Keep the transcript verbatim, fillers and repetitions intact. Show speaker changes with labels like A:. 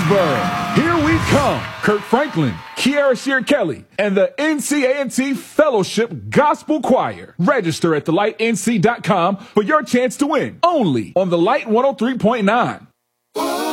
A: Greensboro. Here we come. Kirk Franklin, Kiara Shear Kelly, and the N C A N T Fellowship Gospel Choir. Register at the light n c dot com for your chance to win. Only on the Light one oh three point nine.